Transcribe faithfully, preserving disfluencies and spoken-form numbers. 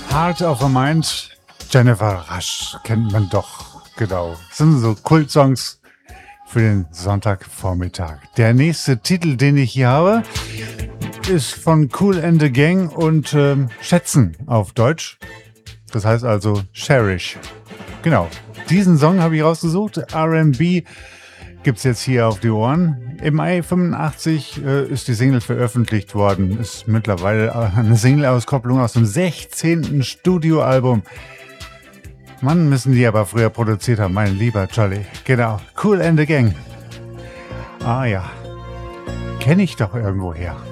Heart of a Mind, Jennifer Rush, kennt man doch, genau. Das sind so Kultsongs für den Sonntagvormittag. Der nächste Titel, den ich hier habe, ist von Kool and the Gang und ähm, Schätzen auf Deutsch. Das heißt also Cherish. Genau, diesen Song habe ich rausgesucht. R and B gibt's jetzt hier auf die Ohren. Im Mai fünfundachtzig äh, ist die Single veröffentlicht worden. Ist mittlerweile eine Single-Auskopplung aus dem sechzehnten Studioalbum. Mann, müssen die aber früher produziert haben, mein lieber Jolly. Genau, Kool and the Gang. Ah ja, kenne ich doch irgendwoher.